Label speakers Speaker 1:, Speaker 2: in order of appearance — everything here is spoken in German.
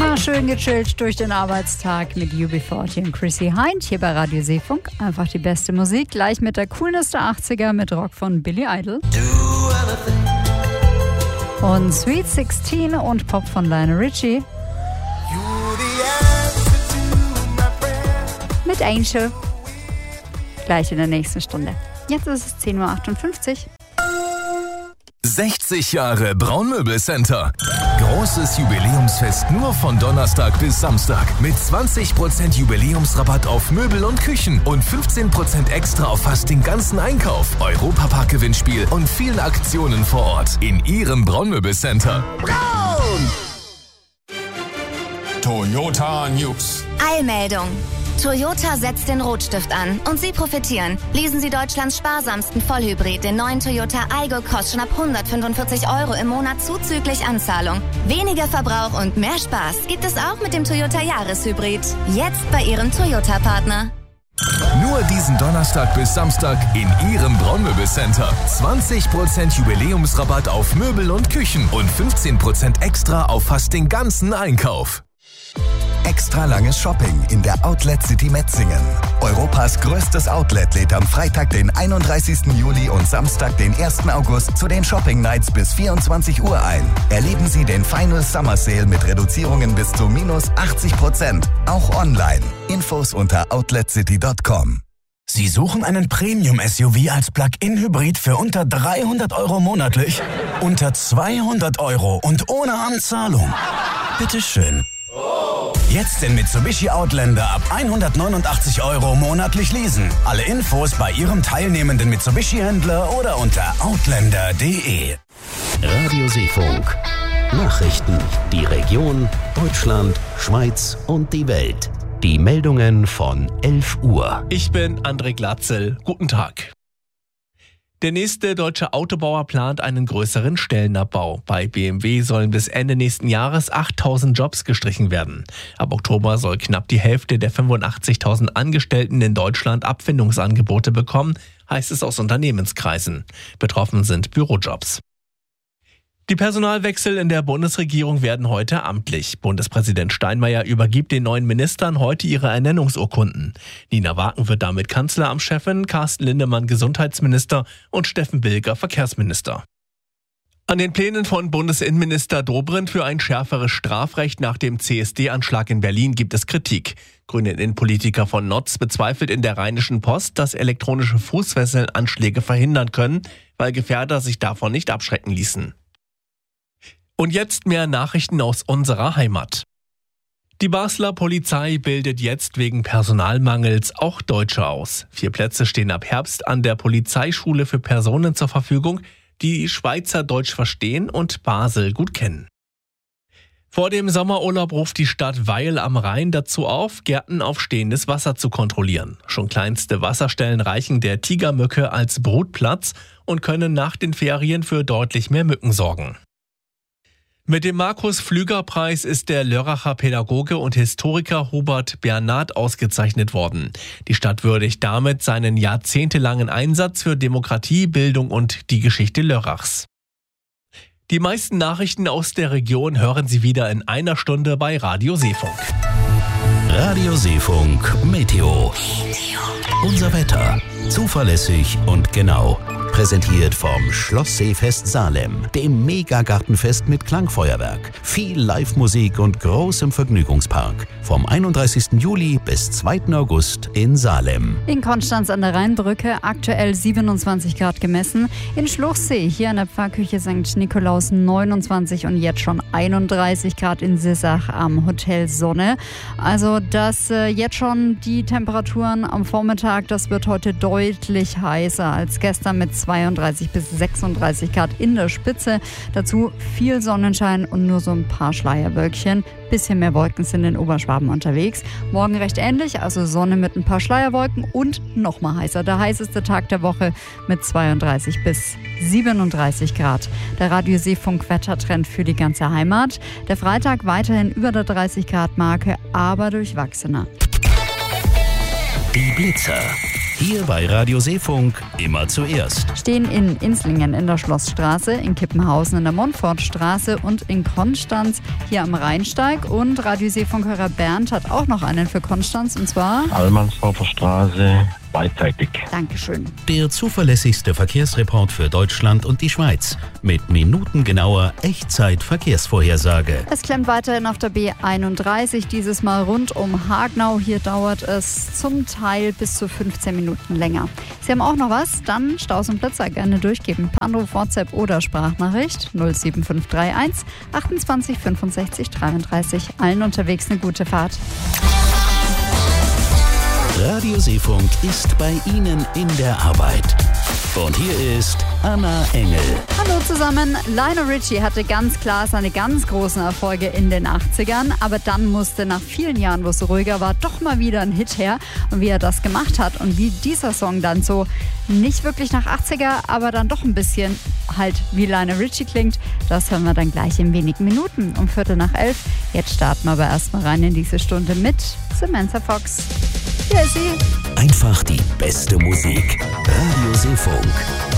Speaker 1: Mal schön gechillt durch den Arbeitstag mit UB40 und Chrissy Hind hier bei Radio Seefunk. Einfach die beste Musik, gleich mit der Coolness der 80er mit Rock von Billy Idol. Und Sweet 16 und Pop von Lionel Richie. Mit Angel. Gleich in der nächsten Stunde. Jetzt ist es 10.58 Uhr.
Speaker 2: 60 Jahre Braunmöbelcenter. Großes Jubiläumsfest nur von Donnerstag bis Samstag. Mit 20% Jubiläumsrabatt auf Möbel und Küchen und 15% extra auf fast den ganzen Einkauf. Europapark-Gewinnspiel und vielen Aktionen vor Ort. In Ihrem Braunmöbelcenter. Braun!
Speaker 3: Toyota News.
Speaker 4: Eilmeldung. Toyota setzt den Rotstift an und Sie profitieren. Lesen Sie Deutschlands sparsamsten Vollhybrid, den neuen Toyota Aygo, kostet schon ab 145 € im Monat zuzüglich Anzahlung. Weniger Verbrauch und mehr Spaß gibt es auch mit dem Toyota Jahreshybrid. Jetzt bei Ihrem Toyota-Partner.
Speaker 2: Nur diesen Donnerstag bis Samstag in Ihrem Braunmöbelcenter. 20% Jubiläumsrabatt auf Möbel und Küchen und 15% extra auf fast den ganzen Einkauf.
Speaker 5: Extra langes Shopping in der Outlet City Metzingen. Europas größtes Outlet lädt am Freitag, den 31. Juli und Samstag, den 1. August zu den Shopping Nights bis 24 Uhr ein. Erleben Sie den Final Summer Sale mit Reduzierungen bis zu minus 80%. Auch online. Infos unter outletcity.com.
Speaker 6: Sie suchen einen Premium-SUV als Plug-in-Hybrid für unter 300 € monatlich? Unter 200 € und ohne Anzahlung? Bitteschön. Jetzt den Mitsubishi Outlander ab 189 € monatlich leasen. Alle Infos bei Ihrem teilnehmenden Mitsubishi-Händler oder unter outlander.de.
Speaker 7: Radio Seefunk. Nachrichten. Die Region, Deutschland, Schweiz und die Welt. Die Meldungen von 11 Uhr.
Speaker 8: Ich bin André Glatzel. Guten Tag. Der nächste deutsche Autobauer plant einen größeren Stellenabbau. Bei BMW sollen bis Ende nächsten Jahres 8.000 Jobs gestrichen werden. Ab Oktober soll knapp die Hälfte der 85.000 Angestellten in Deutschland Abfindungsangebote bekommen, heißt es aus Unternehmenskreisen. Betroffen sind Bürojobs. Die Personalwechsel in der Bundesregierung werden heute amtlich. Bundespräsident Steinmeier übergibt den neuen Ministern heute ihre Ernennungsurkunden. Nina Waken wird damit Kanzleramtschefin, Carsten Lindemann Gesundheitsminister und Steffen Bilger Verkehrsminister. An den Plänen von Bundesinnenminister Dobrindt für ein schärferes Strafrecht nach dem CSD-Anschlag in Berlin gibt es Kritik. Grüne Innenpolitiker von Notz bezweifelt in der Rheinischen Post, dass elektronische Fußfesseln Anschläge verhindern können, weil Gefährder sich davon nicht abschrecken ließen. Und jetzt mehr Nachrichten aus unserer Heimat. Die Basler Polizei bildet jetzt wegen Personalmangels auch Deutsche aus. 4 Plätze stehen ab Herbst an der Polizeischule für Personen zur Verfügung, die Schweizer Deutsch verstehen und Basel gut kennen. Vor dem Sommerurlaub ruft die Stadt Weil am Rhein dazu auf, Gärten auf stehendes Wasser zu kontrollieren. Schon kleinste Wasserstellen reichen der Tigermücke als Brutplatz und können nach den Ferien für deutlich mehr Mücken sorgen. Mit dem Markus-Pflüger-Preis ist der Lörracher Pädagoge und Historiker Hubert Bernard ausgezeichnet worden. Die Stadt würdigt damit seinen jahrzehntelangen Einsatz für Demokratie, Bildung und die Geschichte Lörrachs. Die meisten Nachrichten aus der Region hören Sie wieder in einer Stunde bei Radio Seefunk.
Speaker 7: Radio Seefunk Meteo. Unser Wetter. Zuverlässig und genau. Präsentiert vom Schloss Seefest Salem, dem Megagartenfest mit Klangfeuerwerk, viel Live-Musik und großem Vergnügungspark. Vom 31. Juli bis 2. August in Salem.
Speaker 1: In Konstanz an der Rheinbrücke aktuell 27 Grad gemessen. In Schluchsee hier an der Pfarrkirche St. Nikolaus 29 und jetzt schon 31 Grad in Sissach am Hotel Sonne. Also das jetzt schon die Temperaturen am Vormittag, das wird heute deutlich heißer als gestern mit 32 bis 36 Grad in der Spitze. Dazu viel Sonnenschein und nur so ein paar Schleierwölkchen. Bisschen mehr Wolken sind in Oberschwaben unterwegs. Morgen recht ähnlich, also Sonne mit ein paar Schleierwolken und noch mal heißer. Der heißeste Tag der Woche mit 32 bis 37 Grad. Der Radio Seefunk Wettertrend für die ganze Heimat. Der Freitag weiterhin über der 30 Grad Marke, aber durchwachsener.
Speaker 7: Die Blitzer. Hier bei Radio Seefunk immer zuerst.
Speaker 1: Stehen in Inslingen in der Schlossstraße, in Kippenhausen in der Montfortstraße und in Konstanz hier am Rheinsteig. Und Radio Seefunkhörer Bernd hat auch noch einen für Konstanz, und zwar
Speaker 9: Allmannsdorfer Straße, beidseitig.
Speaker 1: Dankeschön.
Speaker 7: Der zuverlässigste Verkehrsreport für Deutschland und die Schweiz. Mit minutengenauer Echtzeit-Verkehrsvorhersage.
Speaker 1: Es klemmt weiterhin auf der B31, dieses Mal rund um Hagnau. Hier dauert es zum Teil bis zu 15 Minuten länger. Sie haben auch noch was? Dann Staus und Blitzer gerne durchgeben. Per Anruf, WhatsApp oder Sprachnachricht 07531 28 65 33. Allen unterwegs eine gute Fahrt.
Speaker 7: Radio Seefunk ist bei Ihnen in der Arbeit. Und hier ist Anna Engel.
Speaker 1: Hallo zusammen. Lionel Richie hatte ganz klar seine ganz großen Erfolge in den 80ern, aber dann musste nach vielen Jahren, wo es so ruhiger war, doch mal wieder ein Hit her. Und wie er das gemacht hat und wie dieser Song dann so nicht wirklich nach 80er, aber dann doch ein bisschen halt wie Lionel Richie klingt, das hören wir dann gleich in wenigen Minuten um 11:15. Jetzt starten wir aber erstmal rein in diese Stunde mit Samantha Fox. Hier ist sie.
Speaker 7: Einfach die beste Musik. Radio Seefunk.